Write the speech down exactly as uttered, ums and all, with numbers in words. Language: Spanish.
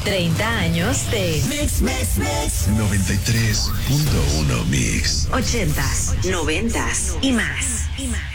treinta años de Mix, Mix, Mix. noventa y tres punto uno Mix. ochentas, noventas y más. Y más.